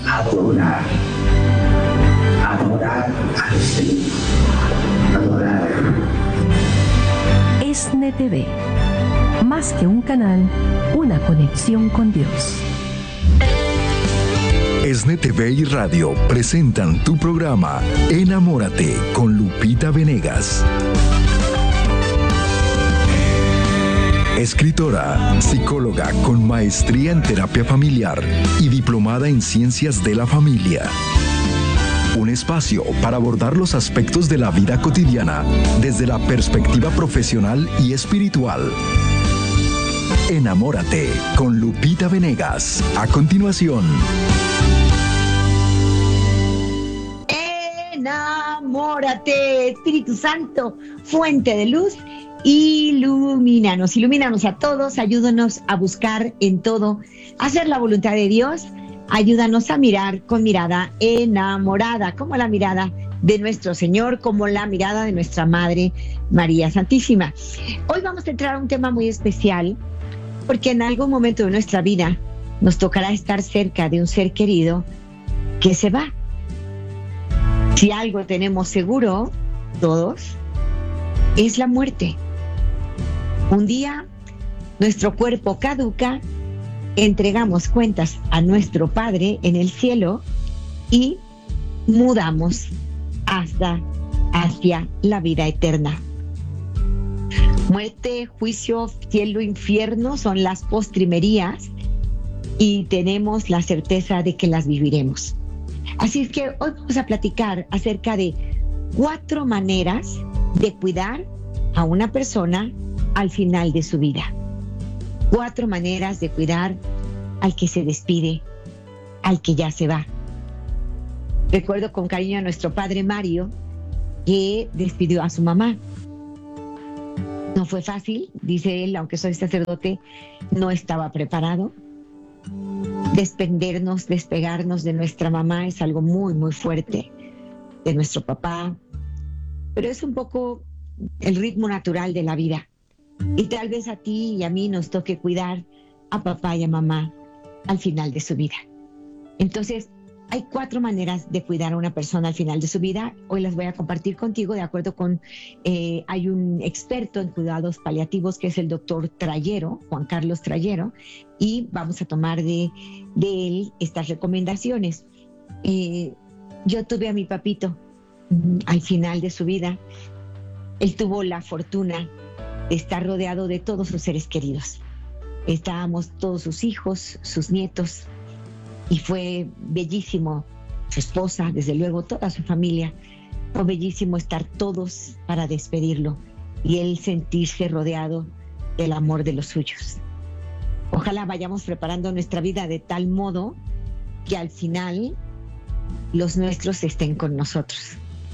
adorar, adorar al Señor, adorar. ESNE TV, más que un canal, una conexión con Dios. ESNE TV y Radio presentan tu programa Enamórate con Lupita Venegas. Escritora, psicóloga con maestría en terapia familiar y diplomada en ciencias de la familia. Un espacio para abordar los aspectos de la vida cotidiana desde la perspectiva profesional y espiritual. Enamórate con Lupita Venegas. A continuación. Enamórate, Espíritu Santo, fuente de luz. Ilumínanos a todos, ayúdanos a buscar en todo, hacer la voluntad de Dios, ayúdanos a mirar con mirada enamorada, como la mirada de nuestro Señor, como la mirada de nuestra Madre María Santísima. Hoy vamos a entrar a un tema muy especial, porque en algún momento de nuestra vida nos tocará estar cerca de un ser querido que se va. Si algo tenemos seguro, todos, es la muerte. Un día, nuestro cuerpo caduca, entregamos cuentas a nuestro Padre en el cielo y mudamos hacia la vida eterna. Muerte, juicio, cielo, infierno son las postrimerías y tenemos la certeza de que las viviremos. Así es que hoy vamos a platicar acerca de 4 maneras de cuidar a una persona al final de su vida. 4 maneras de cuidar al que se despide, al que ya se va. Recuerdo con cariño a nuestro padre Mario, que despidió a su mamá. No fue fácil, dice él, aunque soy sacerdote, no estaba preparado. Despegarnos de nuestra mamá es algo muy, muy fuerte, de nuestro papá, pero es un poco el ritmo natural de la vida. Y tal vez a ti y a mí nos toque cuidar a papá y a mamá al final de su vida. Entonces, hay 4 maneras de cuidar a una persona al final de su vida. Hoy las voy a compartir contigo de acuerdo con... hay un experto en cuidados paliativos que es el doctor Trayero, Juan Carlos Trayero, y vamos a tomar de él estas recomendaciones. Yo tuve a mi papito al final de su vida. Él tuvo la fortuna de estar rodeado de todos sus seres queridos. Estábamos todos sus hijos, sus nietos, y fue bellísimo, su esposa, desde luego, toda su familia. Fue bellísimo estar todos para despedirlo y él sentirse rodeado del amor de los suyos. Ojalá vayamos preparando nuestra vida de tal modo que al final los nuestros estén con nosotros.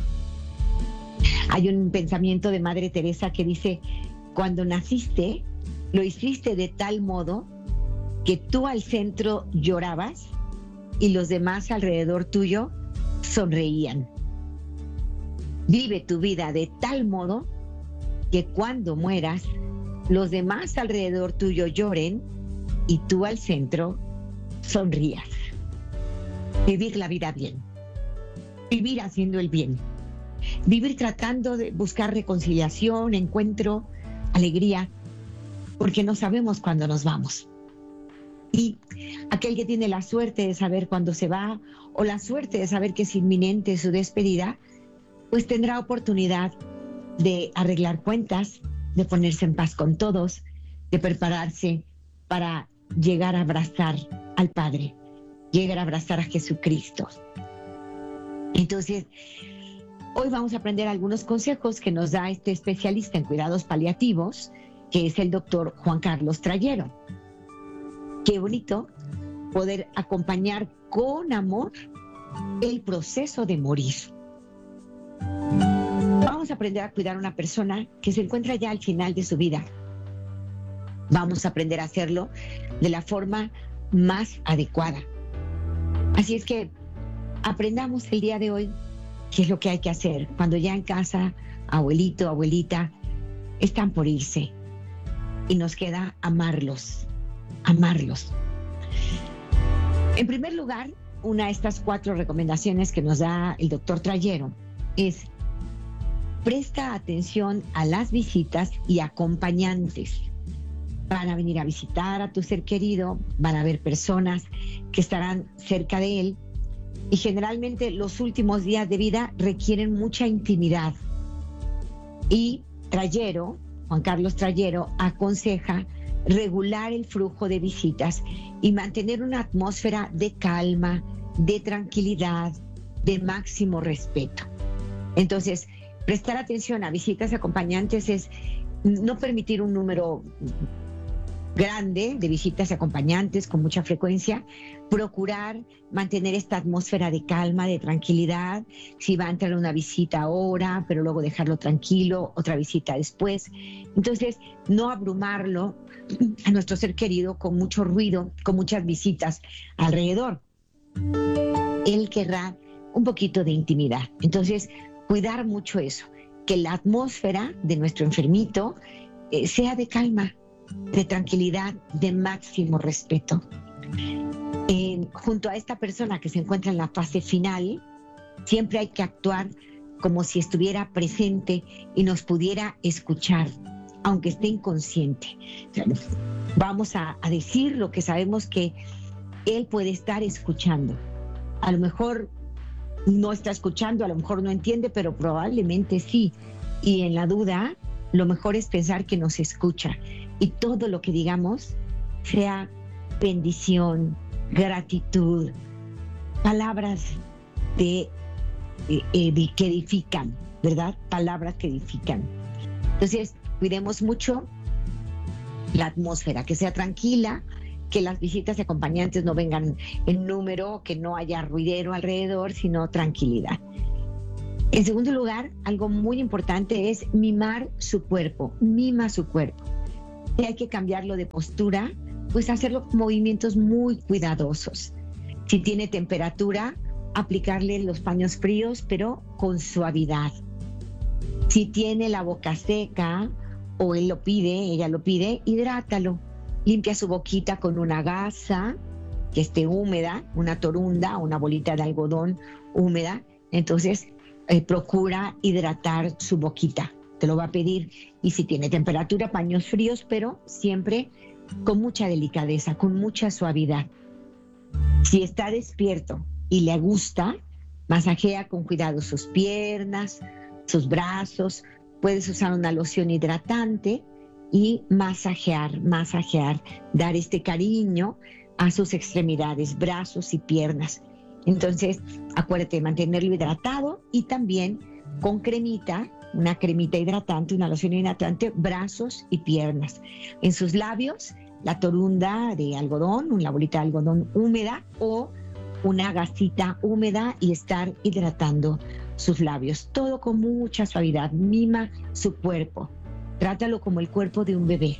Hay un pensamiento de Madre Teresa que dice: cuando naciste, lo hiciste de tal modo que tú al centro llorabas y los demás alrededor tuyo sonreían. Vive tu vida de tal modo que cuando mueras, los demás alrededor tuyo lloren y tú al centro sonrías. Vivir la vida bien. Vivir haciendo el bien. Vivir tratando de buscar reconciliación, encuentro, alegría, porque no sabemos cuándo nos vamos. Y aquel que tiene la suerte de saber cuándo se va o la suerte de saber que es inminente su despedida, pues tendrá oportunidad de arreglar cuentas, de ponerse en paz con todos, de prepararse para llegar a abrazar al Padre, llegar a abrazar a Jesucristo. Entonces, hoy vamos a aprender algunos consejos que nos da este especialista en cuidados paliativos, que es el doctor Juan Carlos Trayero. Qué bonito poder acompañar con amor el proceso de morir. Vamos a aprender a cuidar a una persona que se encuentra ya al final de su vida. Vamos a aprender a hacerlo de la forma más adecuada. Así es que aprendamos el día de hoy qué es lo que hay que hacer cuando ya en casa, abuelito, abuelita, están por irse. Y nos queda amarlos. En primer lugar, una de estas 4 recomendaciones que nos da el doctor Trayero es: presta atención a las visitas y acompañantes. Van a venir a visitar a tu ser querido, van a haber personas que estarán cerca de él, y generalmente los últimos días de vida requieren mucha intimidad. Y Trayero, Juan Carlos Trayero, aconseja regular el flujo de visitas y mantener una atmósfera de calma, de tranquilidad, de máximo respeto. Entonces, prestar atención a visitas y acompañantes es no permitir un número grande de visitas y acompañantes con mucha frecuencia, procurar mantener esta atmósfera de calma, de tranquilidad. Si va a entrar una visita ahora, pero luego dejarlo tranquilo, otra visita después. Entonces, no abrumarlo a nuestro ser querido con mucho ruido, con muchas visitas alrededor. Él querrá un poquito de intimidad. Entonces, cuidar mucho eso, que la atmósfera de nuestro enfermito sea de calma, de tranquilidad, de máximo respeto. Junto a esta persona que se encuentra en la fase final, siempre hay que actuar como si estuviera presente y nos pudiera escuchar, aunque esté inconsciente. Vamos a decir lo que sabemos que él puede estar escuchando. A lo mejor no está escuchando, a lo mejor no entiende, pero probablemente sí. Y en la duda, lo mejor es pensar que nos escucha. Y todo lo que digamos sea bendición, gratitud, palabras que edifican, ¿verdad? Palabras que edifican. Entonces, cuidemos mucho la atmósfera, que sea tranquila, que las visitas y acompañantes no vengan en número, que no haya ruidero alrededor, sino tranquilidad. En segundo lugar, algo muy importante es mimar su cuerpo, mima su cuerpo. Si hay que cambiarlo de postura, pues hacerlo con movimientos muy cuidadosos. Si tiene temperatura, aplicarle los paños fríos, pero con suavidad. Si tiene la boca seca, o él lo pide, ella lo pide, hidrátalo. Limpia su boquita con una gasa que esté húmeda, una torunda, una bolita de algodón húmeda. Entonces, procura hidratar su boquita. Te lo va a pedir. Y si tiene temperatura, paños fríos, pero siempre con mucha delicadeza, con mucha suavidad. Si está despierto y le gusta, masajea con cuidado sus piernas, sus brazos. Puedes usar una loción hidratante y masajear, dar este cariño a sus extremidades, brazos y piernas. Entonces, acuérdate de mantenerlo hidratado y también con cremita, una cremita hidratante, una loción hidratante, brazos y piernas. En sus labios, la torunda de algodón, una bolita de algodón húmeda o una gasita húmeda y estar hidratando sus labios. Todo con mucha suavidad. Mima su cuerpo. Trátalo como el cuerpo de un bebé.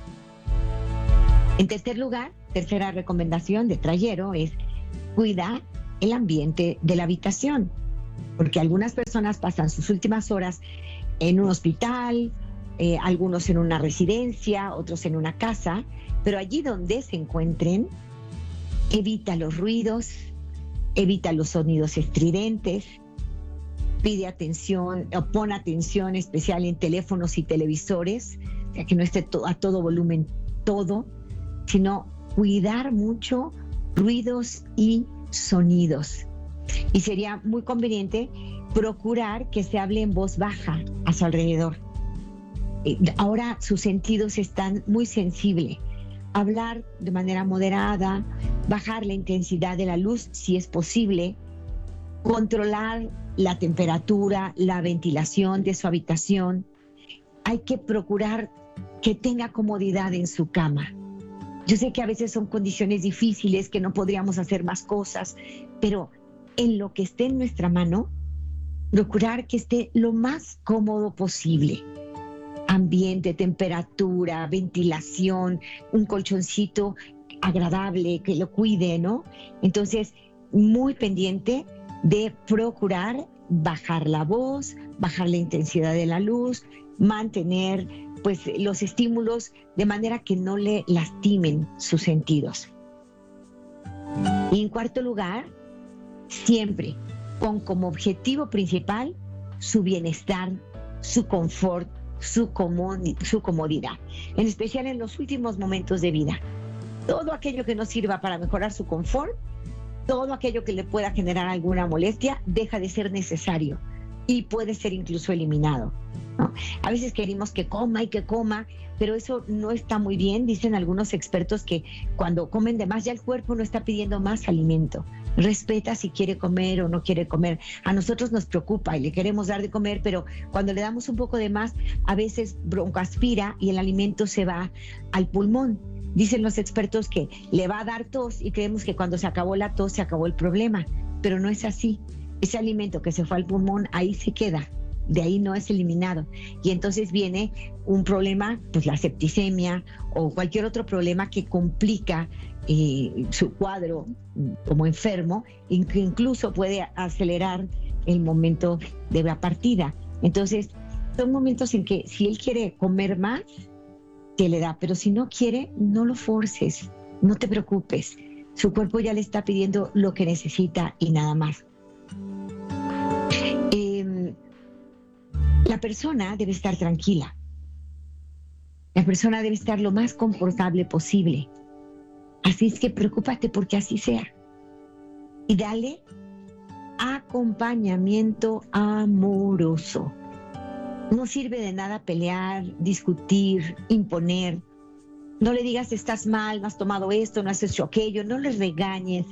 En tercer lugar, tercera recomendación de Trayero es cuidar el ambiente de la habitación, porque algunas personas pasan sus últimas horas en un hospital, algunos en una residencia, otros en una casa, pero allí donde se encuentren, evita los ruidos, evita los sonidos estridentes, pide atención o pon atención especial en teléfonos y televisores, o sea, que no esté a todo volumen todo, sino cuidar mucho ruidos y sonidos. Y sería muy conveniente procurar que se hable en voz baja a su alrededor. Ahora sus sentidos están muy sensibles. Hablar de manera moderada, bajar la intensidad de la luz si es posible, controlar la temperatura, la ventilación de su habitación. Hay que procurar que tenga comodidad en su cama. Yo sé que a veces son condiciones difíciles, que no podríamos hacer más cosas, pero en lo que esté en nuestra mano, procurar que esté lo más cómodo posible. Ambiente, temperatura, ventilación, un colchoncito agradable, que lo cuide, ¿no? Entonces, muy pendiente de procurar bajar la voz, bajar la intensidad de la luz, mantener pues los estímulos de manera que no le lastimen sus sentidos. Y en cuarto lugar, siempre con como objetivo principal su bienestar, su confort, su comodidad, en especial en los últimos momentos de vida. Todo aquello que no sirva para mejorar su confort, todo aquello que le pueda generar alguna molestia, deja de ser necesario y puede ser incluso eliminado, ¿no? A veces queremos que coma y que coma, pero eso no está muy bien. Dicen algunos expertos que cuando comen de más ya el cuerpo no está pidiendo más alimento. Respeta si quiere comer o no quiere comer. A nosotros nos preocupa y le queremos dar de comer, pero cuando le damos un poco de más, a veces broncoaspira y el alimento se va al pulmón. Dicen los expertos que le va a dar tos y creemos que cuando se acabó la tos se acabó el problema, pero no es así. Ese alimento que se fue al pulmón ahí se queda, de ahí no es eliminado. Y entonces viene un problema, pues la septicemia o cualquier otro problema que complica su cuadro como enfermo, incluso puede acelerar el momento de la partida. Entonces, son momentos en que si él quiere comer más, te le da, pero si no quiere, no lo forces, no te preocupes. Su cuerpo ya le está pidiendo lo que necesita y nada más. La persona debe estar tranquila. La persona debe estar lo más confortable posible. Así es que preocúpate porque así sea. Y dale acompañamiento amoroso. No sirve de nada pelear, discutir, imponer. No le digas estás mal, no has tomado esto, no has hecho aquello. No le regañes.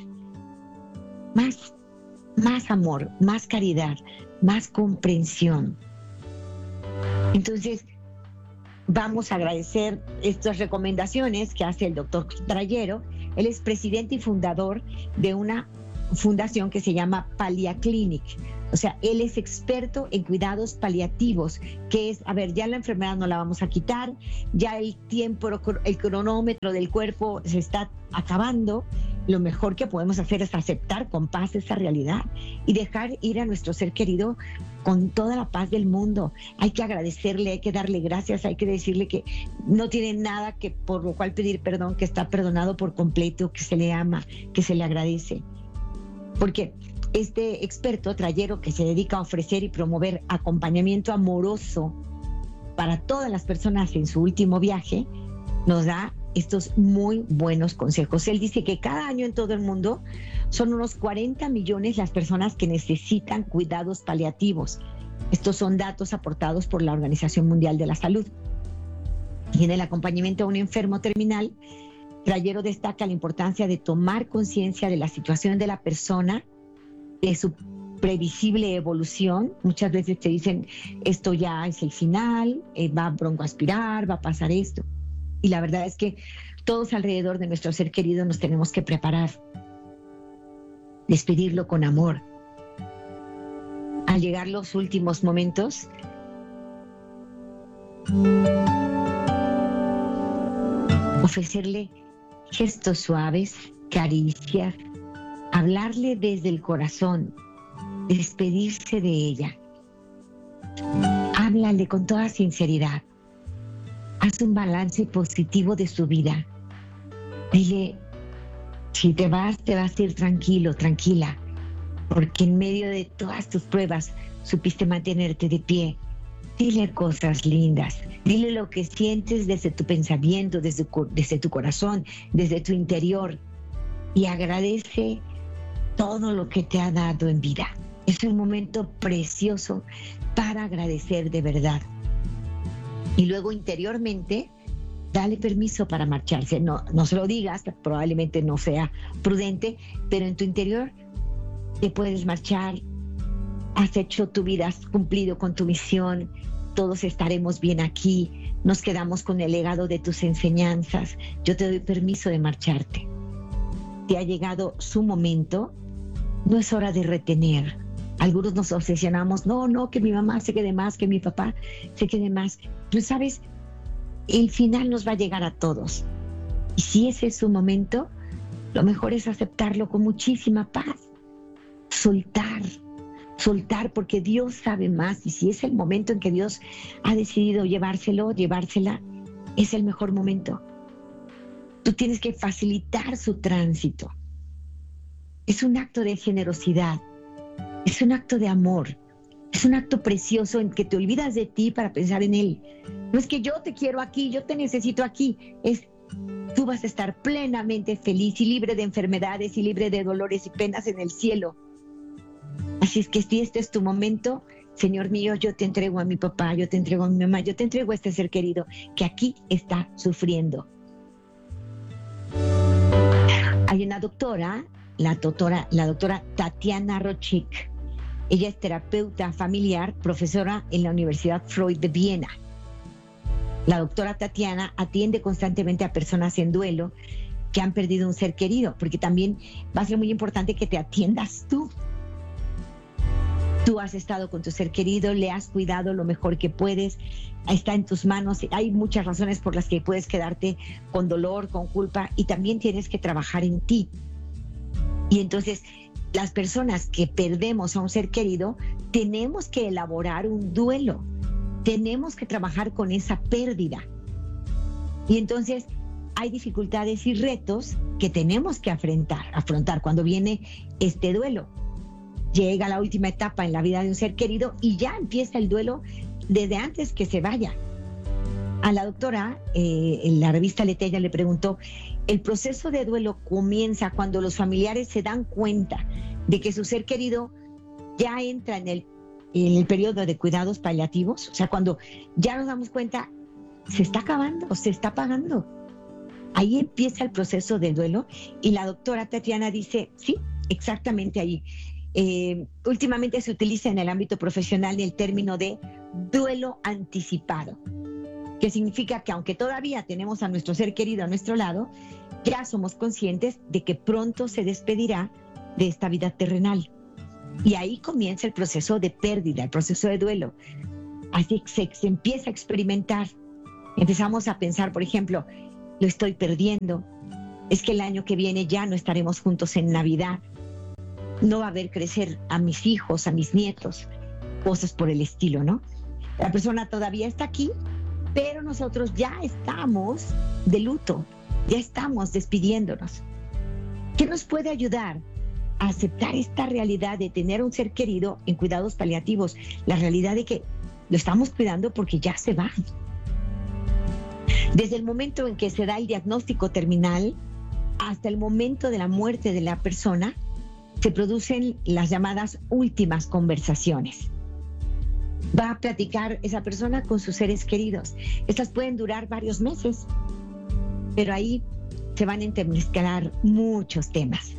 Más amor, más caridad, más comprensión. Entonces, vamos a agradecer estas recomendaciones que hace el doctor Trayero. Él es presidente y fundador de una fundación que se llama Paliaclinic. O sea, él es experto en cuidados paliativos, que es, ya la enfermedad no la vamos a quitar, ya el tiempo, el cronómetro del cuerpo se está acabando. Lo mejor que podemos hacer es aceptar con paz esa realidad y dejar ir a nuestro ser querido con toda la paz del mundo. Hay que agradecerle, hay que darle gracias, hay que decirle que no tiene nada que por lo cual pedir perdón, que está perdonado por completo, que se le ama, que se le agradece. Porque este experto Trayero, que se dedica a ofrecer y promover acompañamiento amoroso para todas las personas en su último viaje, nos da estos muy buenos consejos. Él dice que cada año en todo el mundo son unos 40 millones las personas que necesitan cuidados paliativos. Estos son datos aportados por la Organización Mundial de la Salud. Y en el acompañamiento a un enfermo terminal, Trayero destaca la importancia de tomar conciencia de la situación de la persona, de su previsible evolución. Muchas veces te dicen, esto ya es el final, va a broncoaspirar, va a pasar esto. Y la verdad es que todos alrededor de nuestro ser querido nos tenemos que preparar, despedirlo con amor. Al llegar los últimos momentos, ofrecerle gestos suaves, caricias, hablarle desde el corazón, despedirse de ella. Háblale con toda sinceridad. Haz un balance positivo de su vida. Dile, si te vas a ir tranquilo, tranquila, porque en medio de todas tus pruebas supiste mantenerte de pie. Dile cosas lindas, dile lo que sientes desde tu pensamiento, desde tu corazón, desde tu interior, y agradece todo lo que te ha dado en vida. Es un momento precioso para agradecer de verdad. Y luego interiormente, dale permiso para marcharse. No se lo digas, probablemente no sea prudente, pero en tu interior te puedes marchar. Has hecho tu vida, has cumplido con tu misión. Todos estaremos bien aquí. Nos quedamos con el legado de tus enseñanzas. Yo te doy permiso de marcharte. Te ha llegado su momento. No es hora de retener. Algunos nos obsesionamos. No, que mi mamá se quede más, que mi papá se quede más. Pero sabes, el final nos va a llegar a todos. Y si ese es su momento, lo mejor es aceptarlo con muchísima paz. Soltar, porque Dios sabe más, y si es el momento en que Dios ha decidido llevársela, es el mejor momento. Tú tienes que facilitar su tránsito. es un acto de generosidad, es un acto de amor, es un acto precioso en que te olvidas de ti para pensar en Él. No es que yo te quiero aquí, yo te necesito aquí, es tú vas a estar plenamente feliz y libre de enfermedades y libre de dolores y penas en el cielo. Así es que si este es tu momento, Señor mío, yo te entrego a mi papá, yo te entrego a mi mamá, yo te entrego a este ser querido que aquí está sufriendo. Hay una doctora, la doctora Tatiana Rochik. Ella es terapeuta familiar, profesora en la Universidad Freud de Viena. La doctora Tatiana atiende constantemente a personas en duelo que han perdido un ser querido, porque también va a ser muy importante que te atiendas tú. Tú has estado con tu ser querido, le has cuidado lo mejor que puedes, está en tus manos. Hay muchas razones por las que puedes quedarte con dolor, con culpa, y también tienes que trabajar en ti. Y entonces, las personas que perdemos a un ser querido, tenemos que elaborar un duelo. Tenemos que trabajar con esa pérdida. Y entonces hay dificultades y retos que tenemos que afrontar cuando viene este duelo. Llega la última etapa en la vida de un ser querido y ya empieza el duelo desde antes que se vaya. A la doctora, en la revista Letella le preguntó, ¿el proceso de duelo comienza cuando los familiares se dan cuenta de que su ser querido ya entra en el periodo de cuidados paliativos? O sea, cuando ya nos damos cuenta, se está acabando, se está apagando. Ahí empieza el proceso del duelo y la doctora Tatiana dice, sí, exactamente ahí. Últimamente se utiliza en el ámbito profesional el término de duelo anticipado, que significa que aunque todavía tenemos a nuestro ser querido a nuestro lado, ya somos conscientes de que pronto se despedirá de esta vida terrenal. Y ahí comienza el proceso de pérdida, el proceso de duelo. Así que se empieza a experimentar. Empezamos a pensar, por ejemplo, lo estoy perdiendo, es que el año que viene ya no estaremos juntos en Navidad, no va a ver crecer a mis hijos, a mis nietos, cosas por el estilo, ¿no? La persona todavía está aquí, pero nosotros ya estamos de luto, ya estamos despidiéndonos. ¿Qué nos puede ayudar a aceptar esta realidad de tener un ser querido en cuidados paliativos? La realidad de que lo estamos cuidando porque ya se va. Desde el momento en que se da el diagnóstico terminal hasta el momento de la muerte de la persona, se producen las llamadas últimas conversaciones. Va a platicar esa persona con sus seres queridos. Estas pueden durar varios meses, pero ahí se van a entremezclar muchos temas.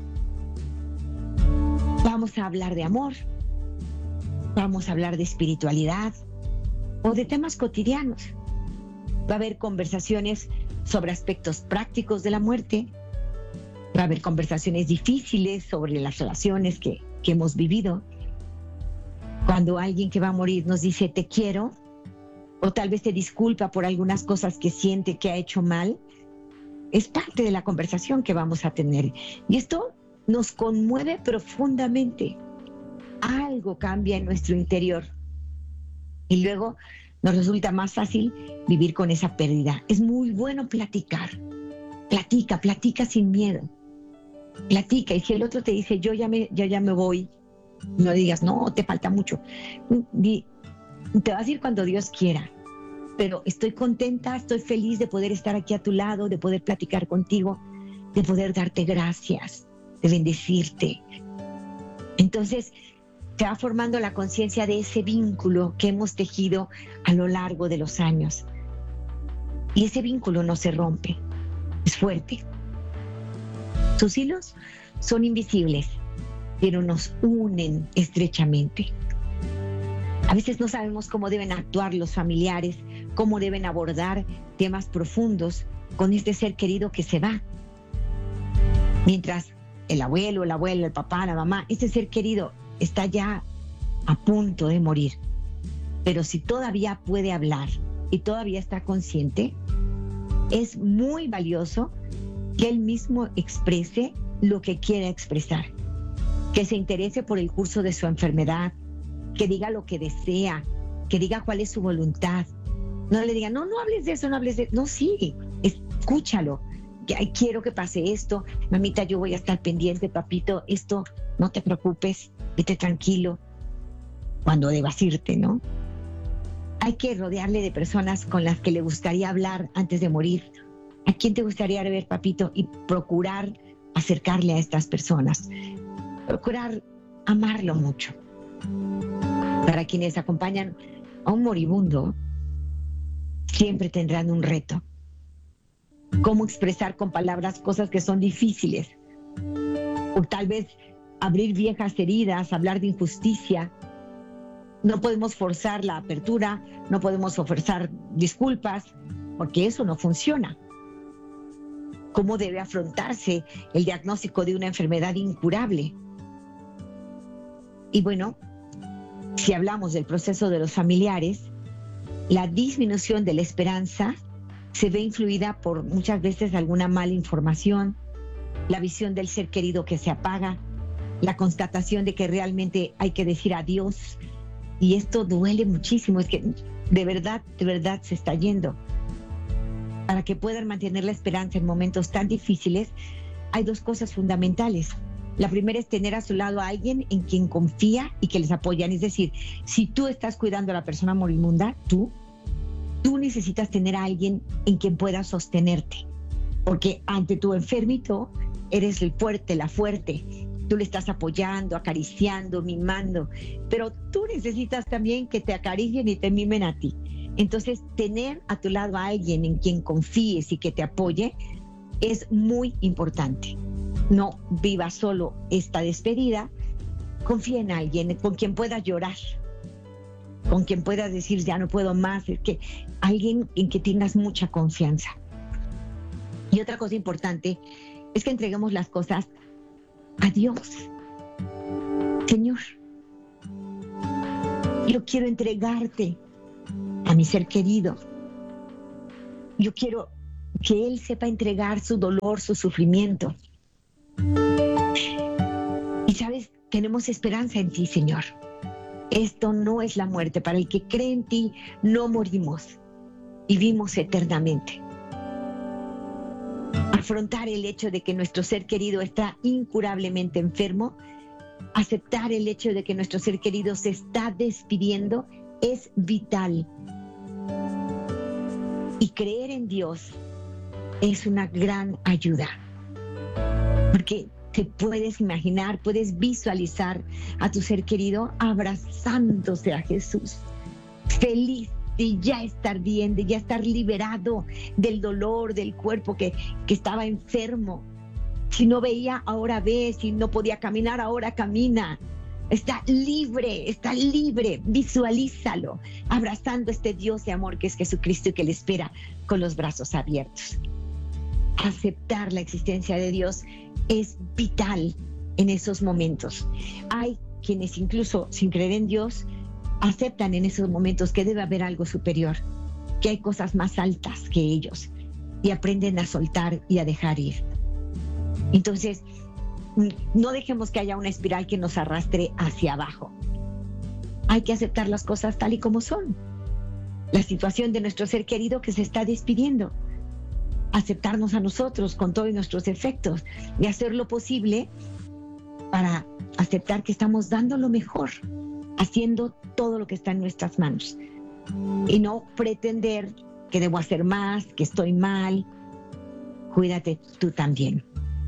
Vamos a hablar de amor, vamos a hablar de espiritualidad o de temas cotidianos. Va a haber conversaciones sobre aspectos prácticos de la muerte. Va a haber conversaciones difíciles sobre las relaciones que hemos vivido. Cuando alguien que va a morir nos dice te quiero, o tal vez se disculpa por algunas cosas que siente que ha hecho mal, es parte de la conversación que vamos a tener. Y esto nos conmueve profundamente. Algo cambia en nuestro interior. Y luego nos resulta más fácil vivir con esa pérdida. Es muy bueno platicar. Platica sin miedo. Platica, y si el otro te dice yo ya me voy, no digas no, te falta mucho. Te vas a ir cuando Dios quiera, pero estoy contenta, estoy feliz de poder estar aquí a tu lado, de poder platicar contigo, de poder darte gracias, de bendecirte. Entonces se va formando la conciencia de ese vínculo que hemos tejido a lo largo de los años, y ese vínculo no se rompe, es fuerte. Sus hilos son invisibles, pero nos unen estrechamente. A veces no sabemos cómo deben actuar los familiares, cómo deben abordar temas profundos con este ser querido que se va. Mientras el abuelo, la abuela, el papá, la mamá, este ser querido está ya a punto de morir. Pero si todavía puede hablar y todavía está consciente, es muy valioso que él mismo exprese lo que quiere expresar, que se interese por el curso de su enfermedad, que diga lo que desea, que diga cuál es su voluntad. No le diga, no hables de eso, no hables de eso. No, sí, escúchalo, que ay, quiero que pase esto, mamita, yo voy a estar pendiente, papito, esto, no te preocupes, vete tranquilo, cuando debas irte, ¿no? Hay que rodearle de personas con las que le gustaría hablar antes de morir. ¿A quién te gustaría ver, papito? Y procurar acercarle a estas personas. Procurar amarlo mucho. Para quienes acompañan a un moribundo, siempre tendrán un reto. Cómo expresar con palabras cosas que son difíciles. O tal vez abrir viejas heridas, hablar de injusticia. No podemos forzar la apertura, no podemos forzar disculpas, porque eso no funciona. ¿Cómo debe afrontarse el diagnóstico de una enfermedad incurable? Y bueno, si hablamos del proceso de los familiares, la disminución de la esperanza se ve influida por muchas veces alguna mala información, la visión del ser querido que se apaga, la constatación de que realmente hay que decir adiós. Y esto duele muchísimo, es que de verdad se está yendo. Para que puedan mantener la esperanza en momentos tan difíciles, hay dos cosas fundamentales. La primera es tener a su lado a alguien en quien confía y que les apoyan. Es decir, si tú estás cuidando a la persona moribunda, tú necesitas tener a alguien en quien puedas sostenerte. Porque ante tu enfermito, eres el fuerte, la fuerte. Tú le estás apoyando, acariciando, mimando. Pero tú necesitas también que te acaricien y te mimen a ti. Entonces, tener a tu lado a alguien en quien confíes y que te apoye es muy importante. No vivas solo esta despedida, confía en alguien con quien puedas llorar, con quien puedas decir ya no puedo más, es que alguien en que tengas mucha confianza. Y otra cosa importante es que entreguemos las cosas a Dios. Señor, yo quiero entregarte a mi ser querido. Yo quiero que Él sepa entregar su dolor, su sufrimiento. Y sabes, tenemos esperanza en ti, Señor. Esto no es la muerte. Para el que cree en ti, no morimos, vivimos eternamente. Afrontar el hecho de que nuestro ser querido está incurablemente enfermo, aceptar el hecho de que nuestro ser querido se está despidiendo, es vital. Y creer en Dios es una gran ayuda. Porque te puedes imaginar, puedes visualizar a tu ser querido abrazándose a Jesús, feliz de ya estar bien, de ya estar liberado del dolor del cuerpo que estaba enfermo. Si no veía, ahora ve. Si no podía caminar, ahora camina. Está libre, visualízalo, abrazando a este Dios de amor que es Jesucristo y que le espera con los brazos abiertos. Aceptar la existencia de Dios es vital en esos momentos. Hay quienes incluso sin creer en Dios aceptan en esos momentos que debe haber algo superior, que hay cosas más altas que ellos y aprenden a soltar y a dejar ir. Entonces, no dejemos que haya una espiral que nos arrastre hacia abajo. Hay que aceptar las cosas tal y como son. La situación de nuestro ser querido que se está despidiendo. Aceptarnos a nosotros con todos nuestros defectos y hacer lo posible para aceptar que estamos dando lo mejor, haciendo todo lo que está en nuestras manos. Y no pretender que debo hacer más, que estoy mal. Cuídate tú también.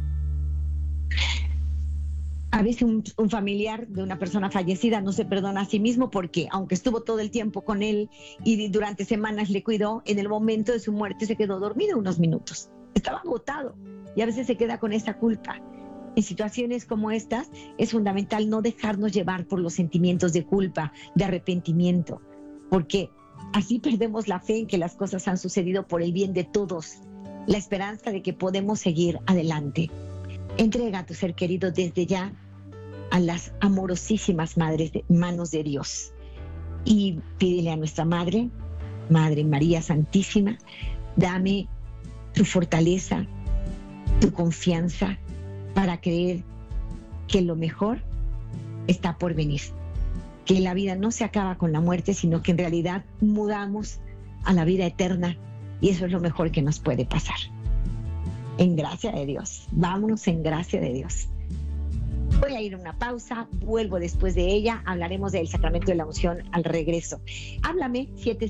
A veces un familiar de una persona fallecida no se perdona a sí mismo porque, aunque estuvo todo el tiempo con él y durante semanas le cuidó, en el momento de su muerte se quedó dormido unos minutos. Estaba agotado y a veces se queda con esa culpa. En situaciones como estas es fundamental no dejarnos llevar por los sentimientos de culpa, de arrepentimiento, porque así perdemos la fe en que las cosas han sucedido por el bien de todos, la esperanza de que podemos seguir adelante. Entrega a tu ser querido desde ya a las amorosísimas manos de Dios y pídele a nuestra Madre María Santísima, dame tu fortaleza, tu confianza para creer que lo mejor está por venir, que la vida no se acaba con la muerte, sino que en realidad mudamos a la vida eterna y eso es lo mejor que nos puede pasar. En gracia de Dios. Vámonos en gracia de Dios. Voy a ir a una pausa, vuelvo después de ella, hablaremos del sacramento de la unción al regreso. Háblame,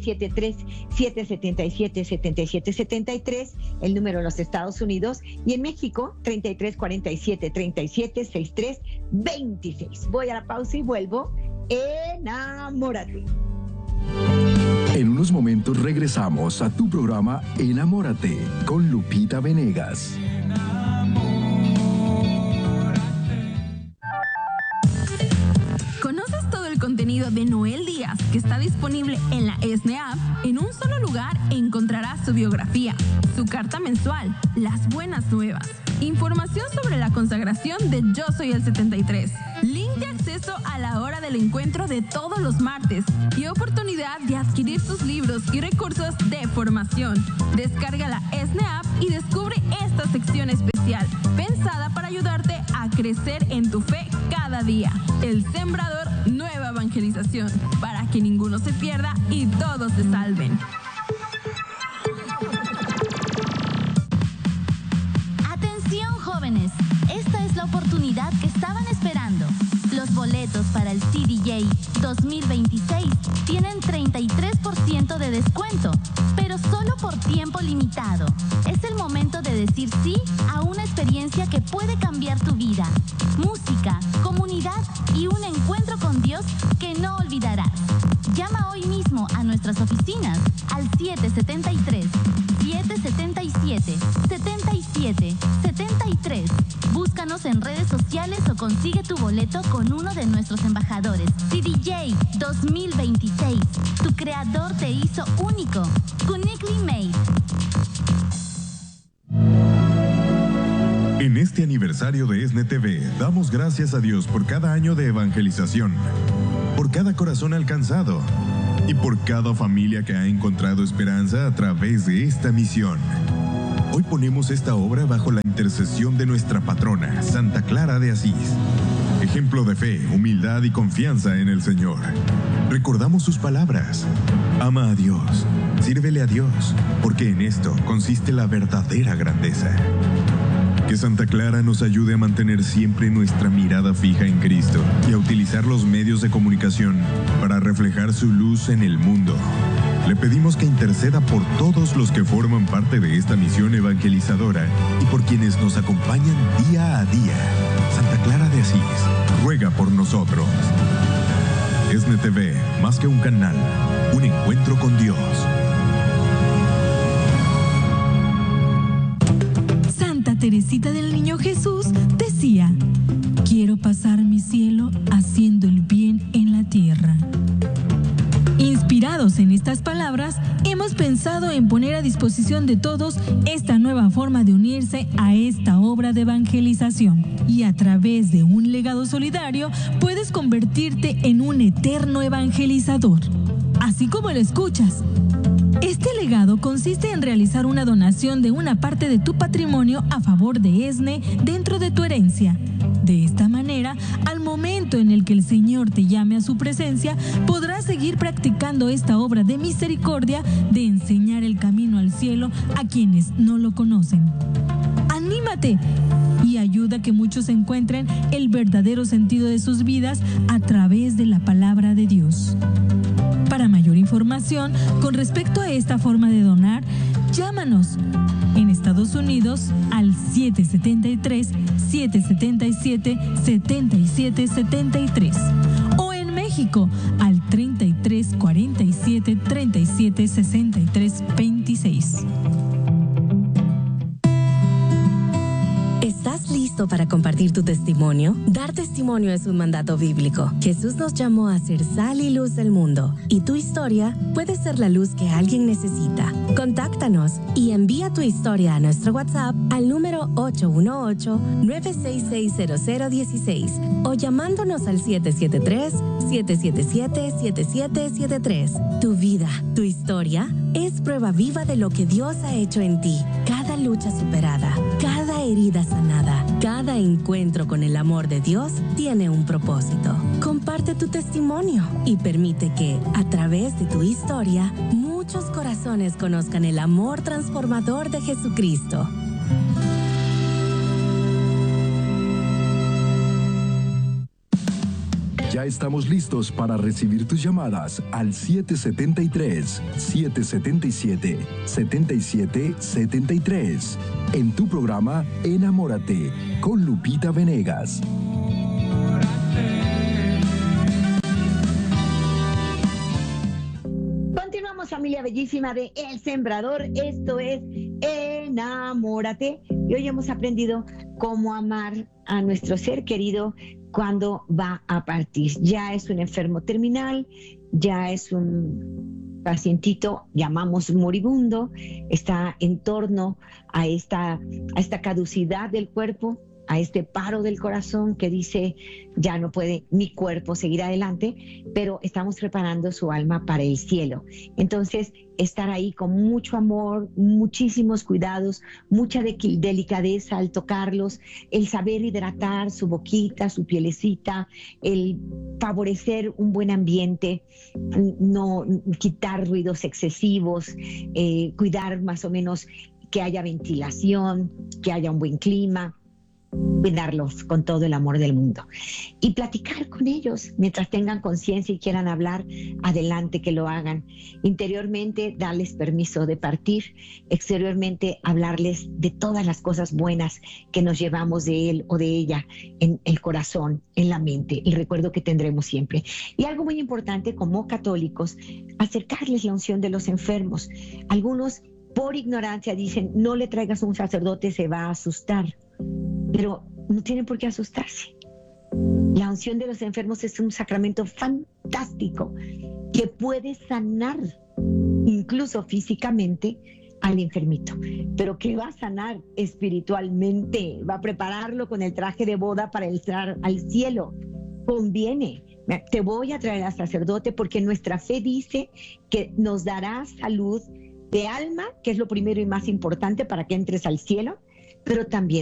773-777-7773, el número en los Estados Unidos, y en México, 3347-3763-26. Voy a la pausa y vuelvo. Enamórate. En unos momentos regresamos a tu programa Enamórate con Lupita Venegas. ¿Conoces todo el contenido de Noel Díaz que está disponible en la ESNE App? En un solo lugar encontrarás su biografía, su carta mensual, las buenas nuevas, información sobre la consagración de Yo Soy el 73, link de acceso a la hora del encuentro de todos los martes y oportunidad de adquirir sus libros y recursos de formación. Descarga la ESNE App y descubre esta sección especial pensada para ayudarte a crecer en tu fe cada día. El Sembrador Nueva Evangelización, para que ninguno se pierda y todos se salven. Atención, jóvenes, esta es la oportunidad que estaban esperando. Los boletos para el CDJ 2026 tienen 33% de descuento, pero solo por tiempo limitado. Es el momento de decir sí a una experiencia que puede cambiar tu vida. Música, comunidad y un encuentro con Dios que no olvidarás. Llama hoy mismo a nuestras oficinas al 773-777-7773. Búscanos en redes sociales o consigue tu boleto con uno de nuestros embajadores. CDJ 2026. Tu creador te hizo único. Uniquely made. En este aniversario de ESNE TV, damos gracias a Dios por cada año de evangelización, por cada corazón alcanzado y por cada familia que ha encontrado esperanza a través de esta misión. Hoy ponemos esta obra bajo la intercesión de nuestra patrona, Santa Clara de Asís. Ejemplo de fe, humildad y confianza en el Señor. Recordamos sus palabras. Ama a Dios, sírvele a Dios, porque en esto consiste la verdadera grandeza. Que Santa Clara nos ayude a mantener siempre nuestra mirada fija en Cristo y a utilizar los medios de comunicación para reflejar su luz en el mundo. Le pedimos que interceda por todos los que forman parte de esta misión evangelizadora y por quienes nos acompañan día a día. Santa Clara de Asís, ruega por nosotros. ESNE TV, más que un canal, un encuentro con Dios. Santa Teresita del Niño Jesús decía: quiero pasar mi cielo haciendo el bien en la tierra. Inspirados en estas palabras, hemos pensado en poner a disposición de todos esta nueva forma de unirse a esta obra de evangelización. Y a través de un legado solidario, puedes convertirte en un eterno evangelizador. Así como lo escuchas. Este legado consiste en realizar una donación de una parte de tu patrimonio a favor de ESNE dentro de tu herencia. De esta manera, al momento en el que el Señor te llame a su presencia, podrás seguir practicando esta obra de misericordia de enseñar el camino al cielo a quienes no lo conocen. ¡Anímate! Y ayuda a que muchos encuentren el verdadero sentido de sus vidas a través de la palabra de Dios. Para mayor información con respecto a esta forma de donar, llámanos en Estados Unidos al 773-777-7773 o en México al 3347-376326. ¿Estás listo para compartir tu testimonio? Dar testimonio es un mandato bíblico. Jesús nos llamó a ser sal y luz del mundo, y tu historia puede ser la luz que alguien necesita. Contáctanos y envía tu historia a nuestro WhatsApp al número 818-966-0016 o llamándonos al 773-777-7773. Tu vida, tu historia, es prueba viva de lo que Dios ha hecho en ti. Cada lucha superada, cada herida sanada, cada encuentro con el amor de Dios tiene un propósito. Comparte tu testimonio y permite que, a través de tu historia, muchos corazones conozcan el amor transformador de Jesucristo. Ya estamos listos para recibir tus llamadas al 773-777-7773 en tu programa Enamórate con Lupita Venegas. Continuamos, familia bellísima de El Sembrador. Esto es Enamórate. Y hoy hemos aprendido cómo amar a nuestro ser querido cuando va a partir. Ya es un enfermo terminal, ya es un pacientito, llamamos moribundo, está en torno a esta caducidad del cuerpo, a este paro del corazón que dice, ya no puede mi cuerpo seguir adelante, pero estamos preparando su alma para el cielo. Entonces, estar ahí con mucho amor, muchísimos cuidados, mucha delicadeza al tocarlos, el saber hidratar su boquita, su pielecita, el favorecer un buen ambiente, no quitar ruidos excesivos, cuidar más o menos que haya ventilación, que haya un buen clima, cuidarlos con todo el amor del mundo y platicar con ellos mientras tengan conciencia y quieran hablar, adelante que lo hagan. Interiormente darles permiso de partir, exteriormente hablarles de todas las cosas buenas que nos llevamos de él o de ella en el corazón, en la mente, el recuerdo que tendremos siempre. Y algo muy importante como católicos, acercarles la unción de los enfermos. Algunos por ignorancia dicen, no le traigas a un sacerdote, se va a asustar. Pero no tienen por qué asustarse. La unción de los enfermos es un sacramento fantástico que puede sanar, incluso físicamente, al enfermito, pero que va a sanar espiritualmente, va a prepararlo con el traje de boda para entrar al cielo. Conviene. Te voy a traer al sacerdote porque nuestra fe dice que nos dará salud de alma, que es lo primero y más importante para que entres al cielo, pero también